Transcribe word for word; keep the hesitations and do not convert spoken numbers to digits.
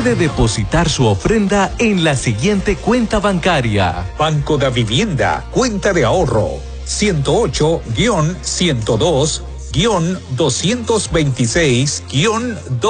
puede depositar su ofrenda en la siguiente cuenta bancaria. Banco da Vivienda, cuenta de ahorro, ciento ocho, ciento dos, doscientos veintiséis, dos.